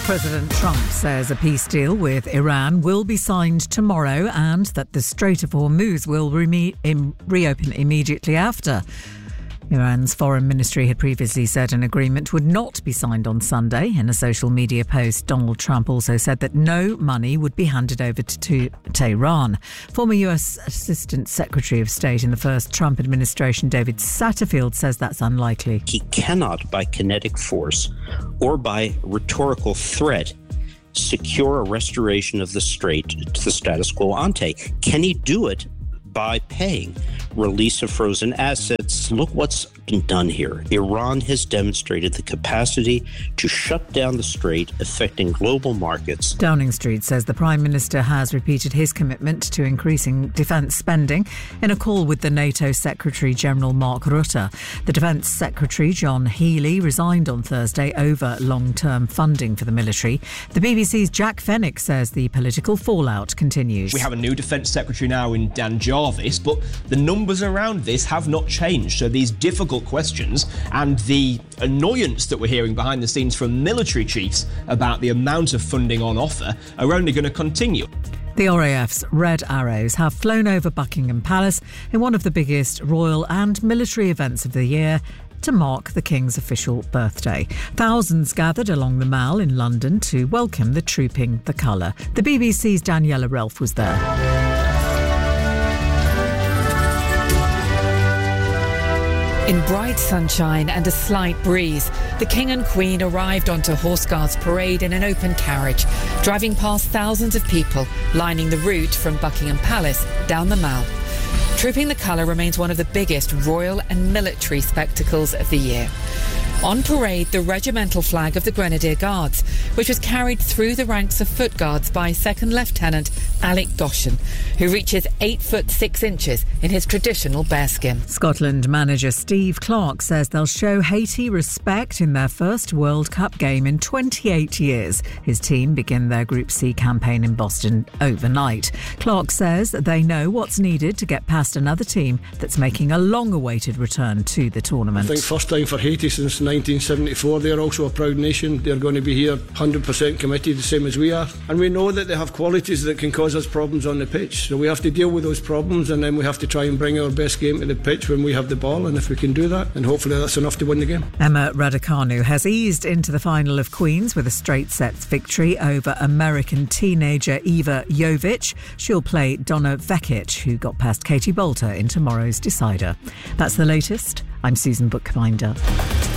President Trump says a peace deal with Iran will be signed tomorrow and that the Strait of Hormuz will reopen immediately after. Iran's foreign ministry had previously said an agreement would not be signed on Sunday. In a social media post, Donald Trump also said that no money would be handed over to Tehran. Former US Assistant Secretary of State in the first Trump administration, David Satterfield, says that's unlikely. He cannot, by kinetic force or by rhetorical threat, secure a restoration of the strait to the status quo ante. Can he do it by paying release of frozen assets? Look what's been done here. Iran has demonstrated the capacity to shut down the strait, affecting global markets. Downing Street says the Prime Minister has repeated his commitment to increasing defence spending in a call with the NATO Secretary-General Mark Rutte. The Defence Secretary, John Healey, resigned on Thursday over long-term funding for the military. The BBC's Jack Fenwick says the political fallout continues. We have a new Defence Secretary now in Dan Jarvis, but the numbers around this have not changed. So these difficult questions and the annoyance that we're hearing behind the scenes from military chiefs about the amount of funding on offer are only going to continue. The RAF's Red Arrows have flown over Buckingham Palace in one of the biggest royal and military events of the year to mark the King's official birthday. Thousands gathered along the Mall in London to welcome the Trooping the Colour. The BBC's Daniela Relf was there. In bright sunshine and a slight breeze, the King and Queen arrived onto Horse Guards Parade in an open carriage, driving past thousands of people lining the route from Buckingham Palace down the Mall. Trooping the Colour remains one of the biggest royal and military spectacles of the year. On parade, the regimental flag of the Grenadier Guards, which was carried through the ranks of Foot Guards by 2nd Lieutenant Alec Goshen, who reaches 8 foot 6 inches in his traditional bearskin. Scotland manager Steve Clarke says they'll show Haiti respect in their first World Cup game in 28 years. His team begin their Group C campaign in Boston overnight. Clarke says they know what's needed to get past another team that's making a long-awaited return to the tournament. I think first time for Haiti since 1974. They're also a proud nation. They're going to be here 100% committed, the same as we are. And we know that they have qualities that can cause us problems on the pitch. So we have to deal with those problems, and then we have to try and bring our best game to the pitch when we have the ball. And if we can do that, then hopefully that's enough to win the game. Emma Raducanu has eased into the final of Queen's with a straight sets victory over American teenager Eva Jovic. She'll play Donna Vekic, who got past Katie Bolter in tomorrow's decider. That's the latest. I'm Susan Bookbinder.